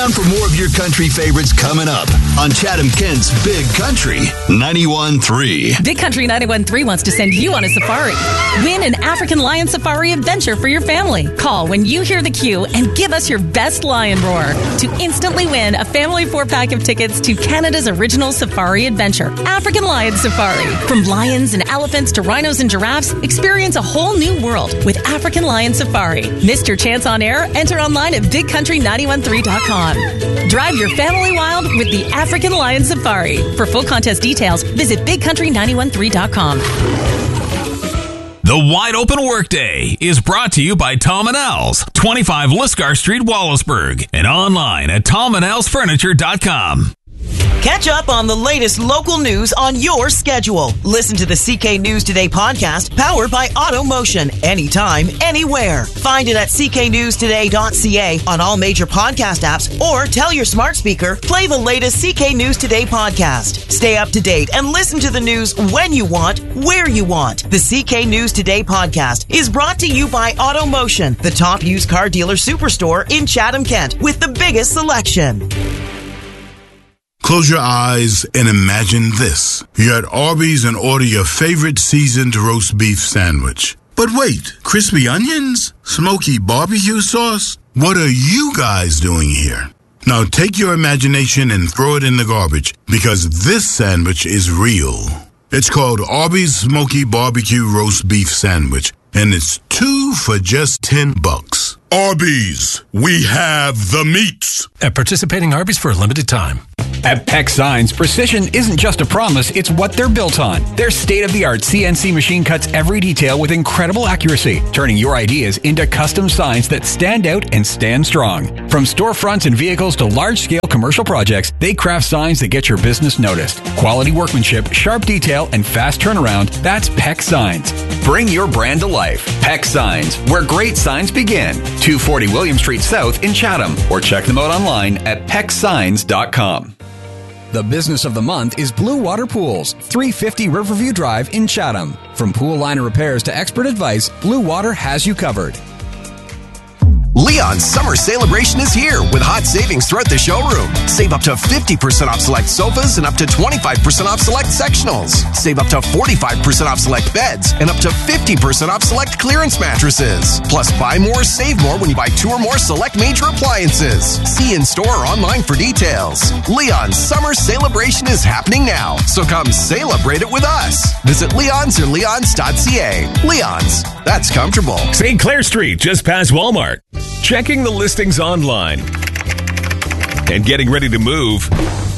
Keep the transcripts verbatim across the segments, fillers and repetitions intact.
around for more of your country favorites coming up on Chatham-Kent's Big Country ninety-one point three. Big Country ninety-one point three wants to send you on a safari. Win an African lion safari adventure for your family. Call when you hear the cue and give us your best lion roar to instantly win a family four-pack of tickets to Canada's original safari adventure, African Lion Safari. From lions and elephants to rhinos and giraffes, experience a whole new world with African Lion Safari. Missed your chance on air? Enter online at big country nine one three dot com. Drive your family wild with the African Lion Safari. For full contest details, visit big country nine one three dot com. The Wide Open Workday is brought to you by Tom and Al's, twenty-five Lisgar Street, Wallaceburg, and online at tom and als furniture dot com. Catch up on the latest local news on your schedule. Listen to the C K News Today podcast, powered by AutoMotion, anytime, anywhere. Find it at c k news today dot c a on all major podcast apps, or tell your smart speaker, play the latest C K News Today podcast. Stay up to date and listen to the news when you want, where you want. The C K News Today podcast is brought to you by AutoMotion, the top used car dealer superstore in Chatham-Kent with the biggest selection. Close your eyes and imagine this. You're at Arby's and order your favorite seasoned roast beef sandwich. But wait, crispy onions? Smoky barbecue sauce? What are you guys doing here? Now take your imagination and throw it in the garbage, because this sandwich is real. It's called Arby's Smoky Barbecue Roast Beef Sandwich, and it's two for just ten bucks. Arby's, we have the meats. At participating Arby's for a limited time. At Peck Signs, precision isn't just a promise, it's what they're built on. Their state-of-the-art C N C machine cuts every detail with incredible accuracy, turning your ideas into custom signs that stand out and stand strong. From storefronts and vehicles to large-scale commercial projects, they craft signs that get your business noticed. Quality workmanship, sharp detail, and fast turnaround, that's Peck Signs. Bring your brand to life. Peck Signs, where great signs begin. two forty William Street South in Chatham, or check them out online at peck signs dot com. The business of the month is Blue Water Pools, three fifty Riverview Drive in Chatham. From pool liner repairs to expert advice, Blue Water has you covered. Leon's summer celebration is here with hot savings throughout the showroom. Save up to fifty percent off select sofas and up to twenty-five percent off select sectionals. Save up to forty-five percent off select beds and up to fifty percent off select clearance mattresses. Plus, buy more, save more when you buy two or more select major appliances. See in store or online for details. Leon's summer celebration is happening now, so come celebrate it with us. Visit Leon's or leons dot c a. Leon's, that's comfortable. Saint Clair Street, just past Walmart. Checking the listings online and getting ready to move.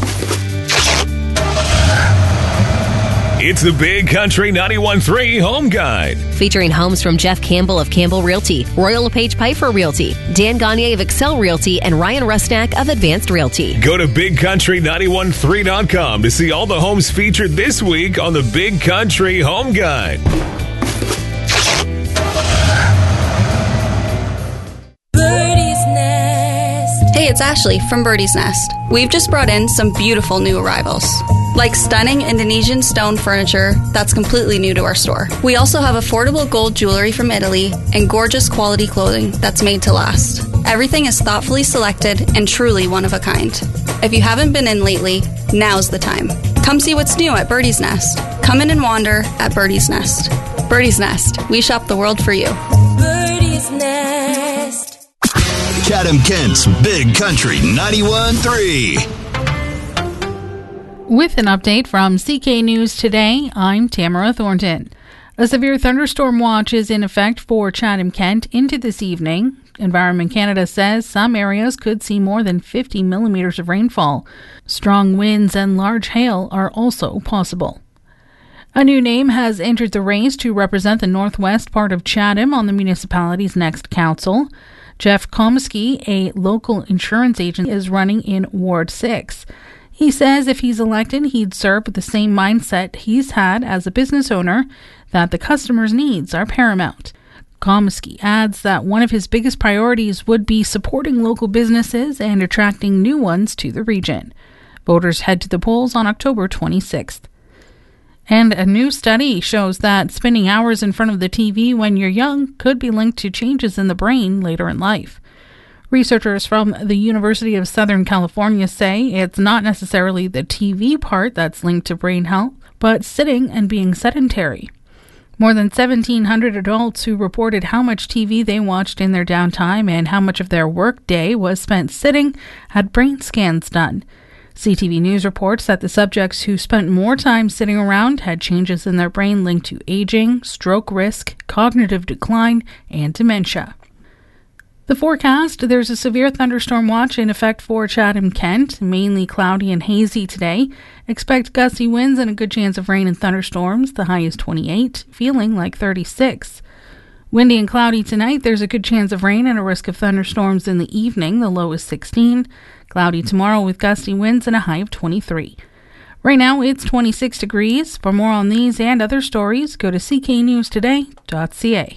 It's the Big Country ninety-one point three Home Guide. Featuring homes from Jeff Campbell of Campbell Realty, Royal LePage Piper Realty, Dan Gagne of Excel Realty, and Ryan Rusnak of Advanced Realty. Go to big country nine one three dot com to see all the homes featured this week on the Big Country Home Guide. Hey, it's Ashley from Birdie's Nest. We've just brought in some beautiful new arrivals, like stunning Indonesian stone furniture that's completely new to our store. We also have affordable gold jewelry from Italy and gorgeous quality clothing that's made to last. Everything is thoughtfully selected and truly one of a kind. If you haven't been in lately, now's the time. Come see what's new at Birdie's Nest. Come in and wander at Birdie's Nest. Birdie's Nest, we shop the world for you. Birdie's Nest. Chatham-Kent's Big Country ninety-one point three. With an update from C K News Today, I'm Tamara Thornton. A severe thunderstorm watch is in effect for Chatham-Kent into this evening. Environment Canada says some areas could see more than fifty millimeters of rainfall. Strong winds and large hail are also possible. A new name has entered the race to represent the northwest part of Chatham on the municipality's next council. Jeff Comiskey, a local insurance agent, is running in Ward six. He says if he's elected, he'd serve with the same mindset he's had as a business owner, that the customer's needs are paramount. Comiskey adds that one of his biggest priorities would be supporting local businesses and attracting new ones to the region. Voters head to the polls on October twenty-sixth. And a new study shows that spending hours in front of the T V when you're young could be linked to changes in the brain later in life. Researchers from the University of Southern California say it's not necessarily the T V part that's linked to brain health, but sitting and being sedentary. More than seventeen hundred adults who reported how much T V they watched in their downtime and how much of their work day was spent sitting had brain scans done. C T V News reports that the subjects who spent more time sitting around had changes in their brain linked to aging, stroke risk, cognitive decline, and dementia. The forecast, there's a severe thunderstorm watch in effect for Chatham-Kent, mainly cloudy and hazy today. Expect gusty winds and a good chance of rain and thunderstorms. The high is twenty-eight, feeling like thirty-six. Windy and cloudy tonight, there's a good chance of rain and a risk of thunderstorms in the evening. The low is sixteen. Cloudy tomorrow with gusty winds and a high of twenty-three. Right now, it's twenty-six degrees. For more on these and other stories, go to c k news today dot c a.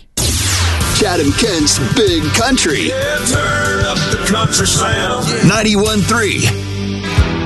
Chatham-Kent's Big Country. Yeah, turn up the country sound. ninety-one point three